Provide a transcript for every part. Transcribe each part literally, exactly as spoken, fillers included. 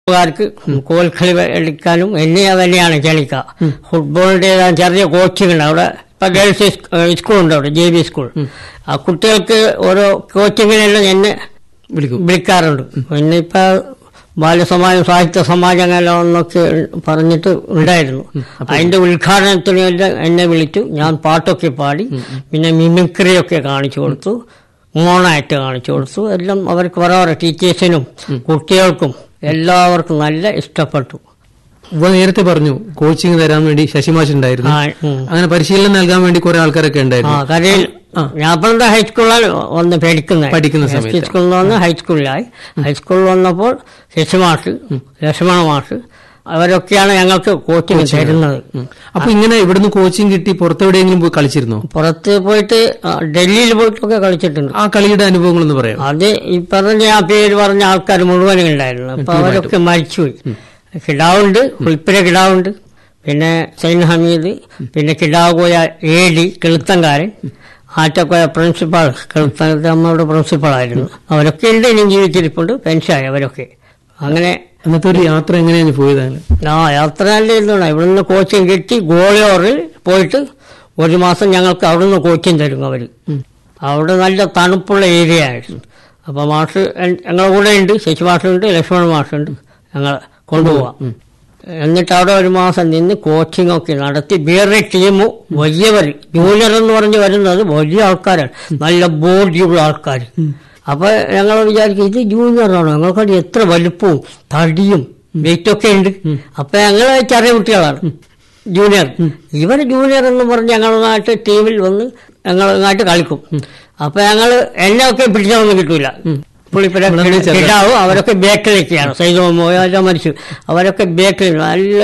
ാർക്ക് കോൽക്കളി കളിക്കാനും എന്നെ തന്നെയാണ് ക്ഷണിക്കുക. ഫുട്ബോളിന്റെ ചെറിയ കോച്ചിങ് ഉണ്ട് അവിടെ. ഇപ്പൊ ഗേൾസ് സ്കൂളുണ്ട് അവിടെ, ജെ ബി സ്കൂൾ. ആ കുട്ടികൾക്ക് ഓരോ കോച്ചിങ്ങിനെല്ലാം എന്നെ വിളിക്കാറുണ്ട്. പിന്നെ ഇപ്പൊ ബാലസമാജം, സാഹിത്യ സമാജം അങ്ങനെ ഒന്നൊക്കെ പറഞ്ഞിട്ട് ഉണ്ടായിരുന്നു. അതിന്റെ ഉദ്ഘാടനത്തിന് എന്നെ വിളിച്ചു. ഞാൻ പാട്ടൊക്കെ പാടി, പിന്നെ മിമിക്രിയൊക്കെ കാണിച്ചു കൊടുത്തു, മോണായിട്ട് കാണിച്ചു കൊടുത്തു. എല്ലാം അവർക്ക് പറയാറ് ടീച്ചേഴ്സിനും കുട്ടികൾക്കും എല്ലാവർക്കും നല്ല ഇഷ്ടപ്പെട്ടു. ഇവ നേരത്തെ പറഞ്ഞു കോച്ചിങ് തരാൻ വേണ്ടി ശശിമാഷ് ഉണ്ടായിരുന്നു. അങ്ങനെ പരിശീലനം നൽകാൻ വേണ്ടി കുറെ ആൾക്കാരൊക്കെ ഉണ്ടായിരുന്നു. കരയിൽ ഞാൻ ഇപ്പോഴത്തെ ഹൈസ്കൂളിലാണ് വന്ന് പഠിക്കുന്നത്. പഠിക്കുന്ന സമയത്ത് സ്കൂളിൽ വന്ന് ഹൈസ്കൂളിലായി. ഹൈസ്കൂളിൽ വന്നപ്പോൾ ശശിമാഷ്, ലക്ഷ്മണ മാഷ് അവരൊക്കെയാണ് ഞങ്ങൾക്ക് കോച്ചിങ് തരുന്നത്. അപ്പൊ ഇങ്ങനെ ഇവിടുന്ന് കോച്ചിങ് കിട്ടി പുറത്തെവിടെയെങ്കിലും പോയി കളിച്ചിരുന്നോ? പുറത്ത് പോയിട്ട് ഡൽഹിയിൽ പോയിട്ടൊക്കെ കളിച്ചിട്ടുണ്ട്. ആ കളിയുടെ അനുഭവങ്ങളൊന്ന് പറയാം. അത് ഈ പറഞ്ഞ ആ പേര് പറഞ്ഞ ആൾക്കാർ മുഴുവനും ഉണ്ടായിരുന്നു. അപ്പൊ അവരൊക്കെ മരിച്ചുപോയി. കിടാവുണ്ട്, ഉൾപ്പിര കിടാവുണ്ട്, പിന്നെ സൈൻ ഹമീദ്, പിന്നെ കിടാവുകോയ എ ഡി കിളുത്തങ്കാരൻ, ആറ്റക്കോയ പ്രിൻസിപ്പാൾ, കിളുത്തങ്കത്തെ അമ്മയുടെ പ്രിൻസിപ്പാളായിരുന്നു. അവരൊക്കെ ഉണ്ട്, ഇനിയും ജീവിച്ചിരിപ്പുണ്ട്, പെൻഷനായി അവരൊക്കെ. അങ്ങനെ അന്നത്തെ ഒരു യാത്ര എങ്ങനെയാണ് പോയതാണ്? ആ യാത്ര നല്ലായിരുന്നു. ഇവിടുന്ന് കോച്ചിങ് കിട്ടി ഗോളിയോറിൽ പോയിട്ട് ഒരു മാസം ഞങ്ങൾക്ക് അവിടുന്ന് കോച്ചിങ് തരും അവർ. അവിടെ നല്ല തണുപ്പുള്ള ഏരിയ ആയിരുന്നു. അപ്പൊ മാഷ് ഞങ്ങളുടെ കൂടെ ഉണ്ട്, ശശി മാഷുണ്ട്, ലക്ഷ്മണ മാഷുണ്ട്. ഞങ്ങൾ കൊണ്ടുപോവാം. എന്നിട്ട് അവിടെ ഒരു മാസം നിന്ന് കോച്ചിങ് ഒക്കെ നടത്തി. വേറെ ടീം വലിയവർ, ജൂനിയർ എന്ന് പറഞ്ഞ് വരുന്നത് വലിയ ആൾക്കാരാണ്, നല്ല ബോഡിയുള്ള ആൾക്കാർ. അപ്പൊ ഞങ്ങൾ വിചാരിക്കും ഇത് ജൂനിയറാണോ, ഞങ്ങൾക്കടി എത്ര വലുപ്പവും തടിയും വെയിറ്റൊക്കെ ഉണ്ട്. അപ്പൊ ഞങ്ങൾ ചെറിയ കുട്ടികളാണ് ജൂനിയർ. ഇവർ ജൂനിയർ എന്ന് പറഞ്ഞ് ഞങ്ങളുമായിട്ട് ടീമിൽ വന്ന് ഞങ്ങളുമായിട്ട് കളിക്കും. അപ്പൊ ഞങ്ങൾ എന്നെ ഒക്കെ പിടിച്ചതൊന്നും കിട്ടൂല. പുള്ളിപ്പുര കിടാവും അവരൊക്കെ ബേക്കിലേക്കാണ്. സൈദോമോ മരിച്ചു, അവരൊക്കെ ബേക്കിൽ നല്ല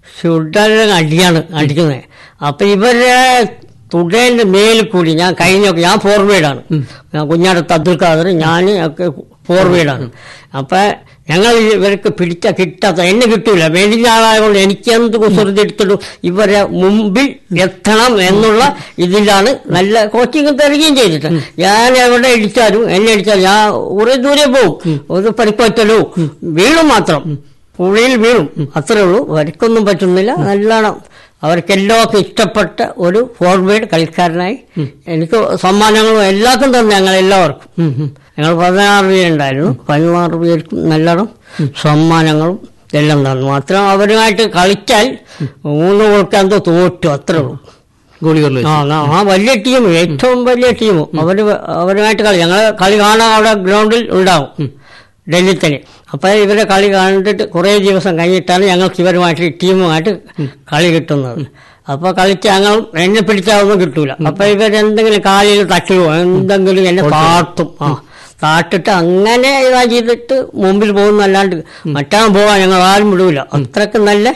ശുദ്ധ അടിയാണ് അടിക്കുന്നത്. അപ്പൊ ഇവരെ തുടേന്റെ മേലിൽ കൂടി ഞാൻ കഴിഞ്ഞൊക്കെ, ഞാൻ ഫോർവേഡാണ്, ഞാൻ കുഞ്ഞാടത്ത് അബ്ദുൽ ഖാദർ, ഞാൻ ഒക്കെ ഫോർവേഡാണ്. അപ്പൊ ഞങ്ങൾ ഇവർക്ക് പിടിച്ച കിട്ടാത്ത എന്നെ കിട്ടൂല. വലിയ ആളായതുകൊണ്ട് എനിക്ക് എന്ത് കുസൃതി എടുത്തിട്ടും ഇവരെ മുമ്പിൽ എത്തണം എന്നുള്ള ഇതിലാണ് നല്ല കോച്ചിങ് തരികയും ചെയ്തിട്ട്. ഞാൻ എവിടെ ഇടിച്ചാലും എന്നെ ഇടിച്ചാലും ഞാൻ കുറെ ദൂരെ പോവും, ഒരു പരിപ്പറ്റലോ വീണും മാത്രം, പുഴയിൽ വീഴും, അത്രേ ഉള്ളൂ. വരക്കൊന്നും പറ്റുന്നില്ല. നല്ലോണം അവർക്കെല്ലാവർക്കും ഇഷ്ടപ്പെട്ട ഒരു ഫോർവേഡ് കളിക്കാരനായി എനിക്ക് സമ്മാനങ്ങളും എല്ലാവർക്കും തന്നെ. ഞങ്ങൾ എല്ലാവർക്കും ഞങ്ങൾ പതിനാറ് പേരുണ്ടായിരുന്നു. പതിനാറ് പേർക്കും നല്ലോണം സമ്മാനങ്ങളും എല്ലാം തന്നു. മാത്രം അവരുമായിട്ട് കളിച്ചാൽ മൂന്ന് കൊടുക്കാൻ തോറ്റു, അത്രേ ഉള്ളൂ. ആ വലിയ ടീം, ഏറ്റവും വലിയ ടീം അവര് അവരുമായിട്ട് കളി. ഞങ്ങൾ കളി കാണാൻ അവിടെ ഗ്രൗണ്ടിൽ ഉണ്ടാവും ഡൽഹി തന്നെ. അപ്പൊ ഇവരെ കളി കണ്ടിട്ട് കുറെ ദിവസം കഴിഞ്ഞിട്ടാണ് ഞങ്ങൾക്ക് ഇവരുമായിട്ട് ടീമുമായിട്ട് കളി കിട്ടുന്നത്. അപ്പൊ കളിച്ച് ഞങ്ങൾ എന്നെ പിടിച്ചാലൊന്നും കിട്ടൂല. അപ്പൊ ഇവരെന്തെങ്കിലും കാലിൽ തട്ടുകയോ എന്തെങ്കിലും എന്നെ താട്ടും. ആ താട്ടിട്ട് അങ്ങനെ ഇതാ ചെയ്തിട്ട് മുമ്പിൽ പോകുന്നല്ലാണ്ട് മറ്റാൻ പോവാൻ ഞങ്ങൾ ആരും വിടൂല. അത്രക്ക് നല്ല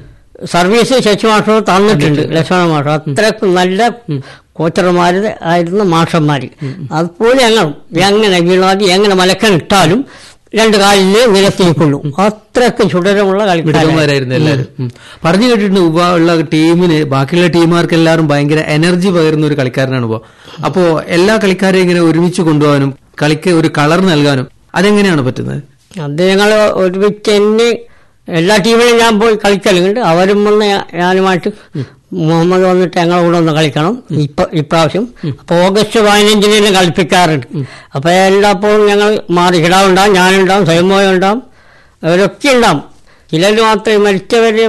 സർവീസ് ശശി മാഷോ തന്നിട്ടുണ്ട്, ലക്ഷ്മണ മാഷോ. അത്രക്ക് നല്ല കോച്ചർമാര് ആയിരുന്ന മാഷന്മാര്. അതുപോലെ ഞങ്ങൾ എങ്ങനെ വീണാതി എങ്ങനെ മലക്കൻ ഇട്ടാലും രണ്ട് കാലില് നിരത്തിക്കൊള്ളൂ. അത്രക്ക് ചുടരമുള്ള കളിക്കാരായിരുന്നു എല്ലാവരും. പറഞ്ഞു കേട്ടിട്ടുണ്ട് ഉപ ഉള്ള ടീമിന് ബാക്കിയുള്ള ടീമുകാർക്ക് എല്ലാവരും ഭയങ്കര എനർജി പകരുന്ന ഒരു കളിക്കാരനാണ് ഉപ. അപ്പോ എല്ലാ കളിക്കാരെയും ഇങ്ങനെ ഒരുമിച്ച് കൊണ്ടുപോകാനും കളിക്ക് ഒരു കളർ നൽകാനും അതെങ്ങനെയാണ് പറ്റുന്നത്? അത് ഞങ്ങൾ ഒരുമിച്ച് തന്നെ എല്ലാ ടീമിലും ഞാൻ പോയി കളിക്കലുണ്ട്. അവരും വന്ന് ഞാനുമായിട്ട് മുഹമ്മദ് വന്നിട്ട് ഞങ്ങളെ കൂടെ ഒന്ന് കളിക്കണം ഇപ്പൊ ഇപ്രാവശ്യം. അപ്പൊ ഓഗസ്റ്റ് പതിനഞ്ചിന് തന്നെ കളിപ്പിക്കാറുണ്ട്. അപ്പൊ എല്ലാപ്പോഴും ഞങ്ങൾ മാറി കിടാവുണ്ടാവും, ഞാനുണ്ടാവും, സ്വയംമോയ ഉണ്ടാവും, അവരൊക്കെ ഉണ്ടാവും. ചിലർ മാത്രമേ മരിച്ചവര്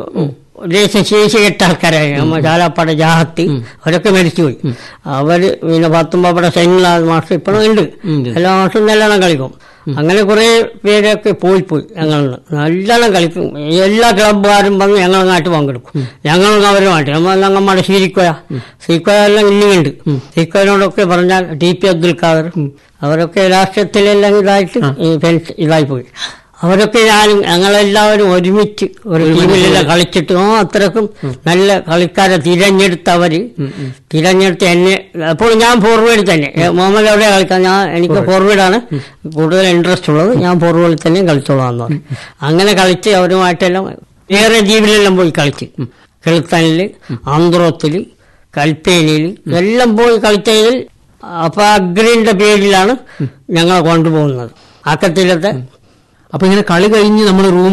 ദേശശേഷി കെട്ട ആൾക്കാരായി. നമ്മ ചാലാപ്പാട ജാഹത്തി അവരൊക്കെ മരിച്ചുപോയി. അവര് പിന്നെ പത്തുമ്പവിടെ സൈനിക മാസം ഇപ്പോഴും ഉണ്ട്. എല്ലാ മാസവും നല്ലോണം കളിക്കും. അങ്ങനെ കുറെ പേരൊക്കെ പോയി പോയി ഞങ്ങൾ നല്ലോണം കളിക്കും. എല്ലാ ക്ലബ്ബുകാരും വന്ന് ഞങ്ങളങ്ങാട്ട് പങ്കെടുക്കും. ഞങ്ങളും അവരുമായിട്ട് നമ്മൾ ഞങ്ങളുടെ സീരിക്കോയ സീക്കോയ എല്ലാം ഇനിയുണ്ട്. സീക്കോയനോടൊക്കെ പറഞ്ഞാൽ ടി പി അബ്ദുൽ ഖാദർ അവരൊക്കെ രാഷ്ട്രീയത്തിലെല്ലാം ഇതായിട്ട് ഇതായി പോയി. അവരൊക്കെ ഞാനും ഞങ്ങളെല്ലാവരും ഒരുമിച്ച് ഒരു ടീമിലെല്ലാം കളിച്ചിട്ട് ആ അത്രക്കും നല്ല കളിക്കാരെ തിരഞ്ഞെടുത്തവര് തിരഞ്ഞെടുത്ത് എന്നെ. അപ്പോൾ ഞാൻ ഫോർവേഡ് തന്നെ, മുഹമ്മദ് എവിടെ കളിക്കാൻ, ഞാൻ എനിക്ക് ഫോർവേഡാണ് കൂടുതൽ ഇൻട്രസ്റ്റ് ഉള്ളത്, ഞാൻ ഫോർവേഡിൽ തന്നെ കളിച്ചോളാന്ന് പറഞ്ഞു. അങ്ങനെ കളിച്ച് അവരുമായിട്ടെല്ലാം വേറെ ദ്വീപിലെല്ലാം പോയി കളിച്ച്, കിളുത്തനില്, ആന്ധ്രോത്തില്, കൽപ്പേനിയില് എല്ലാം പോയി കളിച്ചതിൽ. അപ്പൊ അഗ്രിന്റെ പേരിലാണ് ഞങ്ങളെ കൊണ്ടുപോകുന്നത് ആക്കത്തിലത്തെ. അപ്പൊ ഇങ്ങനെ കളി കഴിഞ്ഞ് നമ്മൾ റൂമിൽ